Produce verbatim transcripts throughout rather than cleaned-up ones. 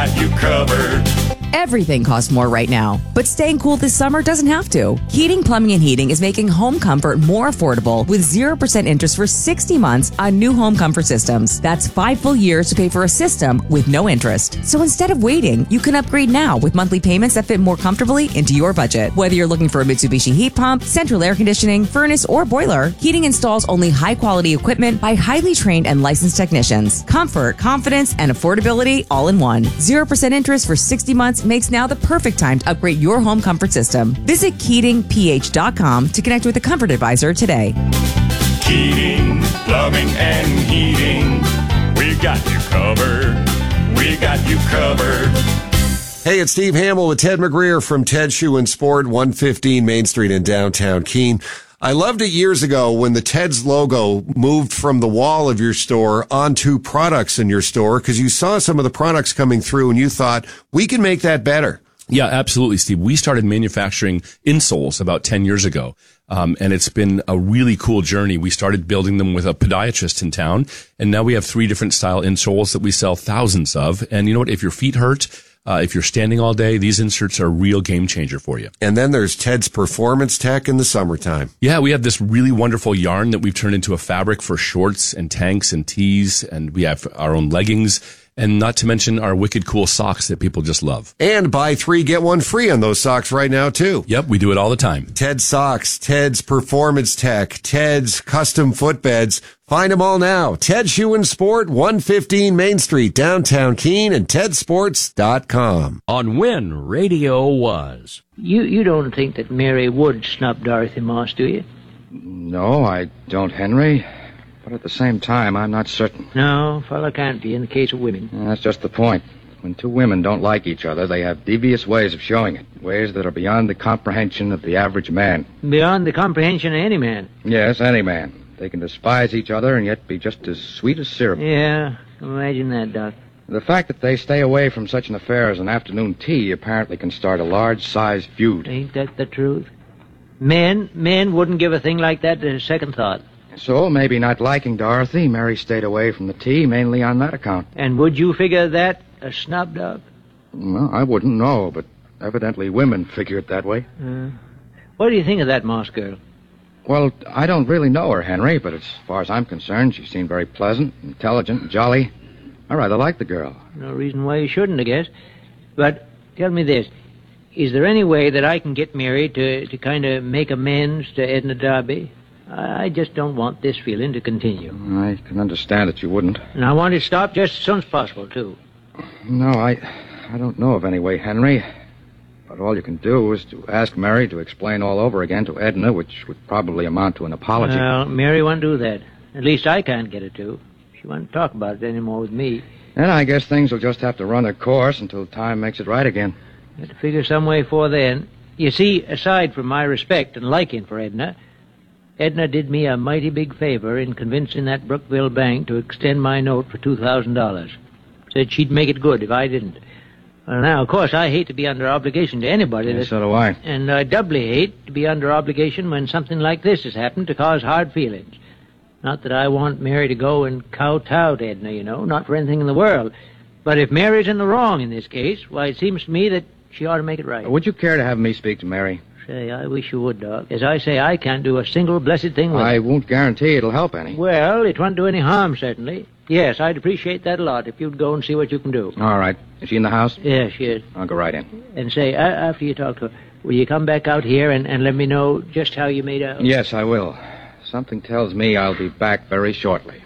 got you covered. Everything costs more right now, but staying cool this summer doesn't have to. Heating, Plumbing, and Heating is making home comfort more affordable with zero percent interest for sixty months on new home comfort systems. That's five full years to pay for a system with no interest. So instead of waiting, you can upgrade now with monthly payments that fit more comfortably into your budget. Whether you're looking for a Mitsubishi heat pump, central air conditioning, furnace, or boiler, Heating installs only high-quality equipment by highly trained and licensed technicians. Comfort, confidence, and affordability all in one. zero percent interest for sixty months makes now the perfect time to upgrade your home comfort system. Visit Keating P H dot com to connect with a comfort advisor today. Keating, Plumbing, and Heating. We got you covered. We got you covered. Hey, it's Steve Hamill with Ted McGreer from Ted Shoe and Sport, one fifteen Main Street in downtown Keene. I loved it years ago when the Ted's logo moved from the wall of your store onto products in your store because you saw some of the products coming through and you thought, we can make that better. Yeah, absolutely, Steve. We started manufacturing insoles about ten years ago, um, and it's been a really cool journey. We started building them with a podiatrist in town, and now we have three different style insoles that we sell thousands of. And you know what? If your feet hurt, Uh, if you're standing all day, these inserts are a real game changer for you. And then there's Ted's Performance Tech in the summertime. Yeah, we have this really wonderful yarn that we've turned into a fabric for shorts and tanks and tees, and we have our own leggings, and not to mention our wicked cool socks that people just love. And buy three, get one free on those socks right now, too. Yep, we do it all the time. Ted's Socks, Ted's Performance Tech, Ted's Custom Footbeds. Find them all now. Ted Shoe and Sport, one fifteen Main Street, downtown Keene, and ted sports dot com. On when radio was. You you don't think that Mary would snub Dorothy Moss, do you? No, I don't, Henry. But at the same time, I'm not certain. No, fella can't be in the case of women. And that's just the point. When two women don't like each other, they have devious ways of showing it. Ways that are beyond the comprehension of the average man. Beyond the comprehension of any man. Yes, any man. They can despise each other and yet be just as sweet as syrup. Yeah, imagine that, Doc. The fact that they stay away from such an affair as an afternoon tea apparently can start a large-sized feud. Ain't that the truth? Men, men wouldn't give a thing like that a second thought. So, maybe not liking Dorothy, Mary stayed away from the tea mainly on that account. And would you figure that a snub, Doc? Well, I wouldn't know, but evidently women figure it that way. Uh, what do you think of that Moss girl? Well, I don't really know her, Henry, but as far as I'm concerned, she seemed very pleasant, intelligent, and jolly. I rather like the girl. No reason why you shouldn't, I guess. But tell me this. Is there any way that I can get Mary to, to kind of make amends to Edna Darby? I just don't want this feeling to continue. I can understand that you wouldn't. And I want it stopped just as soon as possible, too. No, I, I don't know of any way, Henry. But all you can do is to ask Mary to explain all over again to Edna, which would probably amount to an apology. Well, Mary won't do that. At least I can't get her to. She won't talk about it anymore with me. Then I guess things will just have to run their course until time makes it right again. Have to figure some way for then. You see, aside from my respect and liking for Edna, Edna did me a mighty big favor in convincing that Brookville bank to extend my note for two thousand dollars. Said she'd make it good if I didn't. Well, now, of course, I hate to be under obligation to anybody. Yeah, that, so do I. And I doubly hate to be under obligation when something like this has happened to cause hard feelings. Not that I want Mary to go and kowtow to Edna, you know, not for anything in the world. But if Mary's in the wrong in this case, why, it seems to me that she ought to make it right. Would you care to have me speak to Mary? Say, I wish you would, Doc. As I say, I can't do a single blessed thing with I it. won't guarantee it'll help any. Well, it won't do any harm, certainly. Yes, I'd appreciate that a lot if you'd go and see what you can do. All right. Is she in the house? Yes, she is. I'll go right in. And say, uh, after you talk to her, will you come back out here and, and let me know just how you made out? Yes, I will. Something tells me I'll be back very shortly.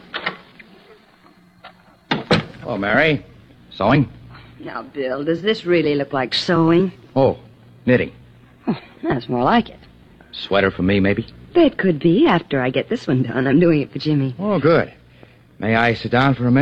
Oh, Mary. Sewing? Now, Bill, does this really look like sewing? Oh, knitting. Oh, that's more like it. Sweater for me, maybe? It could be after I get this one done. I'm doing it for Jimmy. Oh, good. May I sit down for a minute?